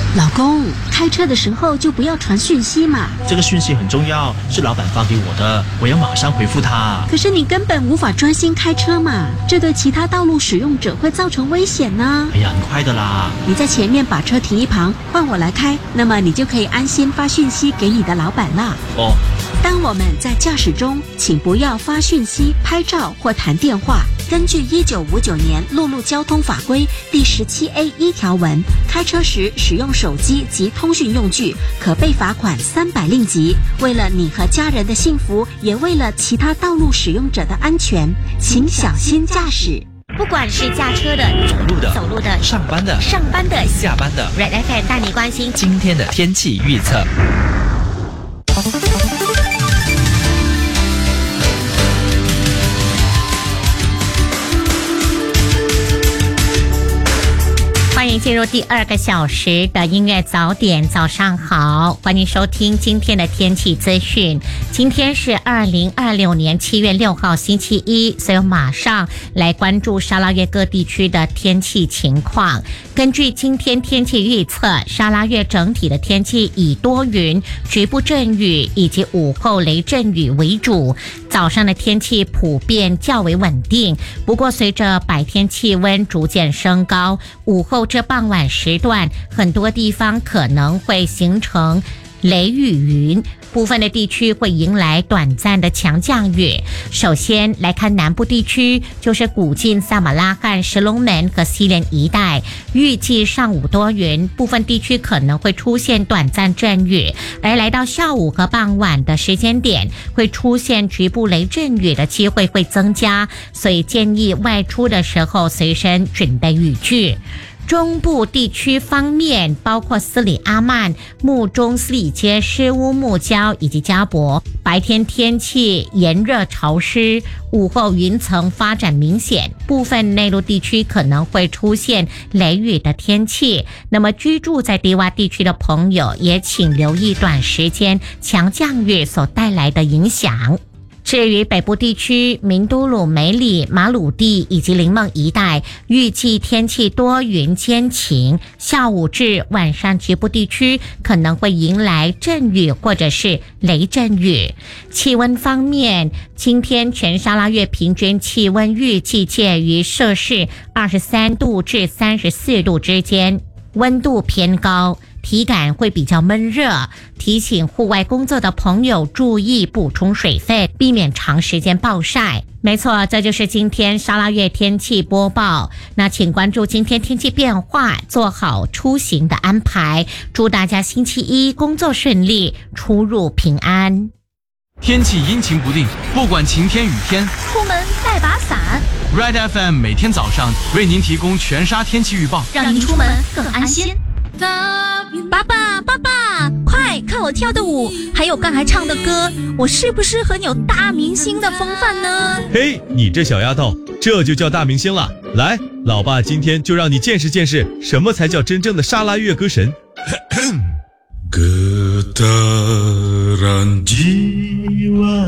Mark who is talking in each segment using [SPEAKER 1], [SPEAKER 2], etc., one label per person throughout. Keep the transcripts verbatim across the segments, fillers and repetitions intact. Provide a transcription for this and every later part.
[SPEAKER 1] 老公，开车的时候就不要传讯息嘛。
[SPEAKER 2] 这个讯息很重要，是老板发给我的，我要马上回复他。
[SPEAKER 1] 可是你根本无法专心开车嘛，这对其他道路使用者会造成危险呢。
[SPEAKER 2] 哎呀，很快的啦。
[SPEAKER 1] 你在前面把车停一旁，换我来开，那么你就可以安心发讯息给你的老板啦。
[SPEAKER 2] 哦。
[SPEAKER 1] 当我们在驾驶中，请不要发讯息、拍照或谈电话。根据一九五九年陆路交通法规第十七 A 一条文，开车时使用手机及通讯用具，可被罚款三百令吉。为了你和家人的幸福，也为了其他道路使用者的安全，请小心驾驶。
[SPEAKER 3] 不管是驾车的、
[SPEAKER 2] 走路的、
[SPEAKER 3] 走路的、
[SPEAKER 2] 上班的、
[SPEAKER 3] 上班的、
[SPEAKER 2] 下班的
[SPEAKER 3] ，Red F M 带你关心
[SPEAKER 2] 今天的天气预测。
[SPEAKER 3] 欢迎进入第二个小时的音乐早点，早上好，欢迎收听今天的天气资讯。今天是二零二六年七月六号星期一，所以马上来关注沙拉越各地区的天气情况。根据今天天气预测，沙拉越整体的天气以多云、局部阵雨以及午后雷阵雨为主。早上的天气普遍较为稳定，不过随着白天气温逐渐升高，午后这傍晚时段，很多地方可能会形成雷雨云，部分的地区会迎来短暂的强降雨。首先来看南部地区，就是古晋、萨马拉罕、石龙门和西连一带，预计上午多云，部分地区可能会出现短暂阵雨，而来到下午和傍晚的时间点，会出现局部雷阵雨的机会会增加，所以建议外出的时候随身准备雨具。中部地区方面，包括斯里阿曼、木中、斯里街、诗乌、木礁以及加博，白天天气炎热潮湿，午后云层发展明显，部分内陆地区可能会出现雷雨的天气。那么居住在低洼地区的朋友，也请留意短时间强降雨所带来的影响。至于北部地区，明都鲁、梅里、马鲁地以及林梦一带，预计天气多云间晴，下午至晚上局部地区可能会迎来阵雨或者是雷阵雨。气温方面，今天全沙拉越平均气温预计介于摄氏二十三度至三十四度之间，温度偏高，体感会比较闷热，提醒户外工作的朋友注意补充水分，避免长时间暴晒。没错，这就是今天沙拉越天气播报。那请关注今天天气变化，做好出行的安排。祝大家星期一工作顺利，出入平安。
[SPEAKER 4] 天气阴晴不定，不管晴天雨天，
[SPEAKER 5] 出门带把伞。
[SPEAKER 4] Red F M 每天早上为您提供全沙天气预报，
[SPEAKER 5] 让您出门更安心。爸爸，爸爸，快看我跳的舞，还有刚才唱的歌，我是不是很有大明星的风范呢？
[SPEAKER 6] 嘿，你这小丫头，这就叫大明星了。来，老爸今天就让你见识见识，什么才叫真正的沙拉越歌神。
[SPEAKER 7] Getaran jiwa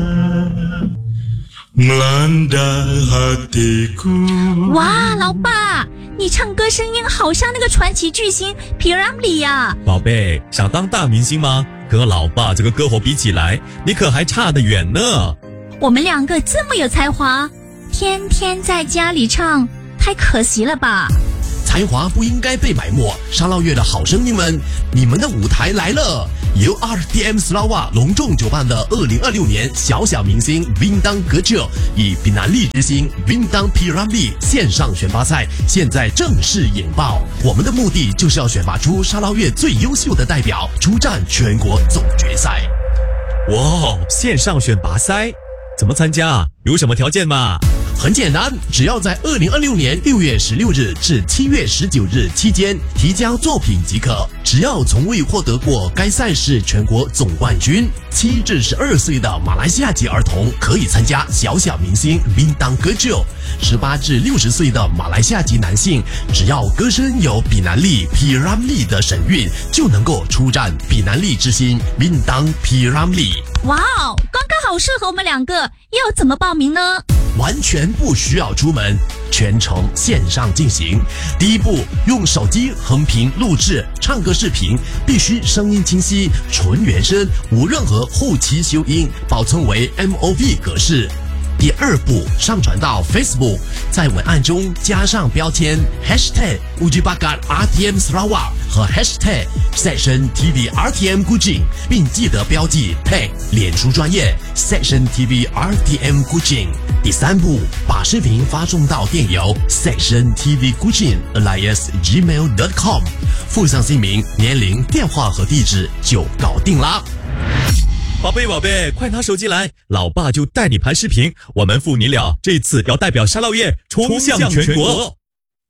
[SPEAKER 7] melanda hatiku。
[SPEAKER 5] 哇，老爸，你唱歌声音好像那个传奇巨星皮拉米呀！
[SPEAKER 8] 宝贝，想当大明星吗？和老爸这个歌喉比起来，你可还差得远呢。
[SPEAKER 5] 我们两个这么有才华，天天在家里唱，太可惜了吧？
[SPEAKER 9] 才华不应该被埋没，沙捞越的好声音们，你们的舞台来了！由 R T M Sarawak 隆重主办的二零二六年小小明星 Bintang Kecil 以比南利之星 Bintang P Ramlee 线上选拔赛现在正式引爆。我们的目的就是要选拔出沙捞越最优秀的代表，出战全国总决赛。
[SPEAKER 8] 哇，线上选拔赛怎么参加？有什么条件吗？
[SPEAKER 9] 很简单，只要在二零二六年六月十六日至七月十九日期间提交作品即可。只要从未获得过该赛事全国总冠军，七至十二岁的马来西亚籍儿童可以参加小小明星 Bintang Kecil。十八至六十岁的马来西亚籍男性，只要歌声有比南利 P Ramlee 的神韵，就能够出战比南利之星 Bintang P Ramlee。
[SPEAKER 5] 哇哦，刚刚好适合我们两个，要怎么报名呢？
[SPEAKER 9] 完全不需要出门，全程线上进行。第一步，用手机横屏录制唱歌视频，必须声音清晰、纯原声，无任何后期修音，保存为 M O V 格式。第二步，上传到 Facebook， 在文案中加上标签 Hashtag Uji Bakat R T M Sarawak 和 Hashtag Section T V R T M Kuching， 并记得标记 Tag 脸书专业 Section T V R T M Kuching。第三步，把视频发送到电邮 Section T V Kuching alias gmail dot com， 附上姓名、年龄、电话和地址就搞定啦。
[SPEAKER 8] 宝贝宝贝，快拿手机来，老爸就带你拍视频，我们父女俩这次要代表沙捞越冲向全国。